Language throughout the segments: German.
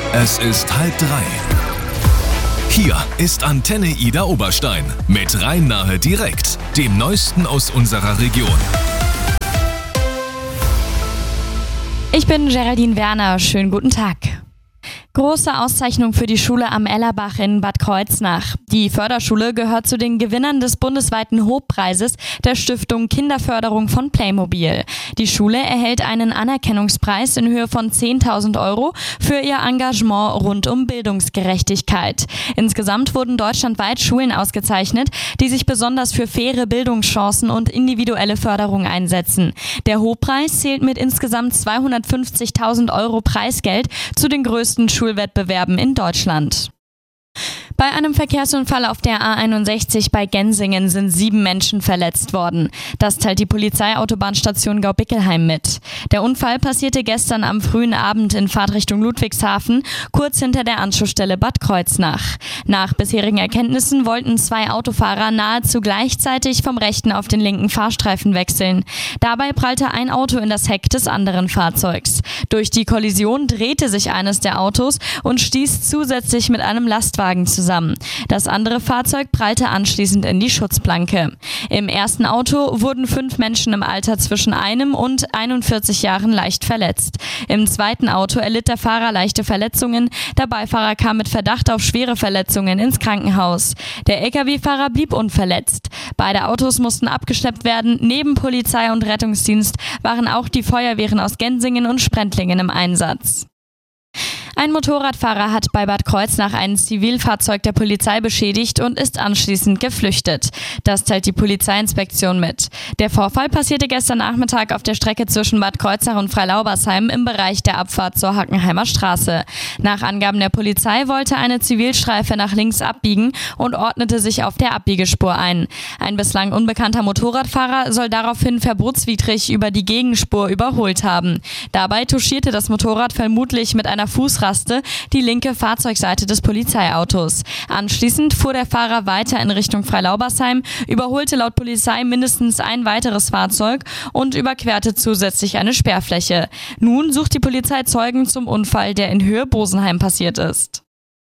Es ist 2:30. Hier ist Antenne Ida Oberstein mit Rhein-Nahe direkt, dem Neuesten aus unserer Region. Ich bin Geraldine Werner, schönen guten Tag. Große Auszeichnung für die Schule am Ellerbach in Bad Kreuznach. Die Förderschule gehört zu den Gewinnern des bundesweiten Hobpreises der Stiftung Kinderförderung von Playmobil. Die Schule erhält einen Anerkennungspreis in Höhe von 10.000 € für ihr Engagement rund um Bildungsgerechtigkeit. Insgesamt wurden deutschlandweit Schulen ausgezeichnet, die sich besonders für faire Bildungschancen und individuelle Förderung einsetzen. Der Hobpreis zählt mit insgesamt 250.000 € Preisgeld zu den größten Schulwettbewerben in Deutschland. Bei einem Verkehrsunfall auf der A61 bei Gensingen sind 7 Menschen verletzt worden. Das teilt die Polizeiautobahnstation Gaubickelheim mit. Der Unfall passierte gestern am frühen Abend in Fahrtrichtung Ludwigshafen, kurz hinter der Anschlussstelle Bad Kreuznach. Nach bisherigen Erkenntnissen wollten 2 Autofahrer nahezu gleichzeitig vom rechten auf den linken Fahrstreifen wechseln. Dabei prallte ein Auto in das Heck des anderen Fahrzeugs. Durch die Kollision drehte sich eines der Autos und stieß zusätzlich mit einem Lastwagen zusammen. Das andere Fahrzeug prallte anschließend in die Schutzplanke. Im ersten Auto wurden 5 Menschen im Alter zwischen 1 und 41 Jahren leicht verletzt. Im zweiten Auto erlitt der Fahrer leichte Verletzungen. Der Beifahrer kam mit Verdacht auf schwere Verletzungen ins Krankenhaus. Der Lkw-Fahrer blieb unverletzt. Beide Autos mussten abgeschleppt werden. Neben Polizei und Rettungsdienst waren auch die Feuerwehren aus Gensingen und Sprentlingen im Einsatz. Ein Motorradfahrer hat bei Bad Kreuznach ein Zivilfahrzeug der Polizei beschädigt und ist anschließend geflüchtet. Das teilt die Polizeiinspektion mit. Der Vorfall passierte gestern Nachmittag auf der Strecke zwischen Bad Kreuznach und Freilaubersheim im Bereich der Abfahrt zur Hackenheimer Straße. Nach Angaben der Polizei wollte eine Zivilstreife nach links abbiegen und ordnete sich auf der Abbiegespur ein. Ein bislang unbekannter Motorradfahrer soll daraufhin verbotswidrig über die Gegenspur überholt haben. Dabei touchierte das Motorrad vermutlich mit einer Fußraste die linke Fahrzeugseite des Polizeiautos. Anschließend fuhr der Fahrer weiter in Richtung Freilaubersheim, überholte laut Polizei mindestens ein weiteres Fahrzeug und überquerte zusätzlich eine Sperrfläche. Nun sucht die Polizei Zeugen zum Unfall, der in Höhe Bosenheim passiert ist.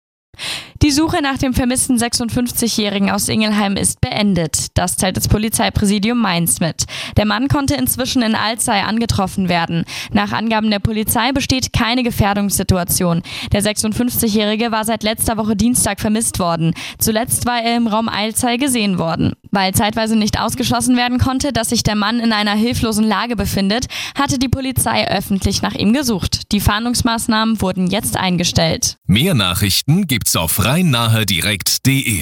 Die Suche nach dem vermissten 56-Jährigen aus Ingelheim ist beendet. Das teilt das Polizeipräsidium Mainz mit. Der Mann konnte inzwischen in Alzey angetroffen werden. Nach Angaben der Polizei besteht keine Gefährdungssituation. Der 56-Jährige war seit letzter Woche Dienstag vermisst worden. Zuletzt war er im Raum Alzey gesehen worden. Weil zeitweise nicht ausgeschlossen werden konnte, dass sich der Mann in einer hilflosen Lage befindet, hatte die Polizei öffentlich nach ihm gesucht. Die Fahndungsmaßnahmen wurden jetzt eingestellt. Mehr Nachrichten gibt's auf rhein-nahe-direkt.de.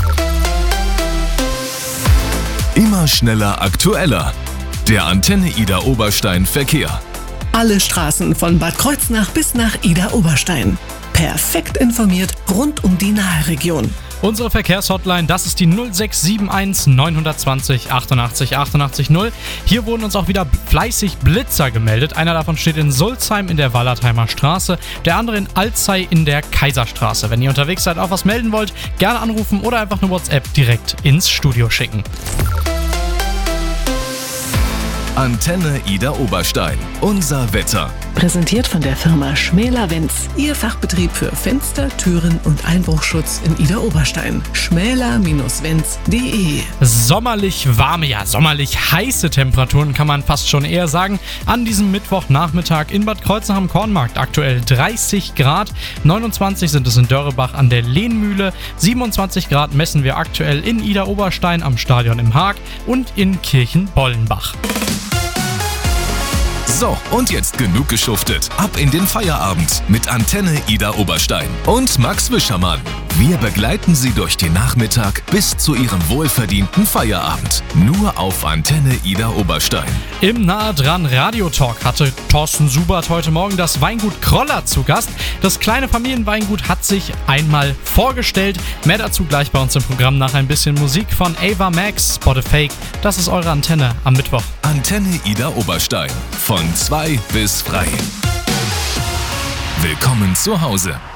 Immer schneller, aktueller. Der Antenne Ida Oberstein Verkehr. Alle Straßen von Bad Kreuznach bis nach Ida Oberstein. Perfekt informiert rund um die Nahe-Region. Unsere Verkehrshotline, das ist die 0671 920 88 88 0. Hier wurden uns auch wieder fleißig Blitzer gemeldet. Einer davon steht in Sulzheim in der Wallertheimer Straße, der andere in Alzey in der Kaiserstraße. Wenn ihr unterwegs seid, auch was melden wollt, gerne anrufen oder einfach eine WhatsApp direkt ins Studio schicken. Antenne Ida Oberstein. Unser Wetter. Präsentiert von der Firma Schmäler-Wenz. Ihr Fachbetrieb für Fenster, Türen und Einbruchschutz in Ida Oberstein. schmäler-wenz.de. Sommerlich warme, ja sommerlich heiße Temperaturen kann man fast schon eher sagen. An diesem Mittwochnachmittag in Bad Kreuznach am Kornmarkt aktuell 30 Grad. 29 sind es in Dörrebach an der Lehnmühle. 27 Grad messen wir aktuell in Ida Oberstein am Stadion im Haag und in Kirchenbollenbach. So, und jetzt genug geschuftet. Ab in den Feierabend mit Antenne Ida Oberstein und Max Wischermann. Wir begleiten Sie durch den Nachmittag bis zu Ihrem wohlverdienten Feierabend. Nur auf Antenne Ida Oberstein. Im Nahe dran Radiotalk hatte Thorsten Subert heute Morgen das Weingut Kroller zu Gast. Das kleine Familienweingut hat sich einmal vorgestellt. Mehr dazu gleich bei uns im Programm nach ein bisschen Musik von Ava Max, Spot a Fake. Das ist eure Antenne am Mittwoch. Antenne Ida Oberstein. Von 2 bis frei. Willkommen zu Hause.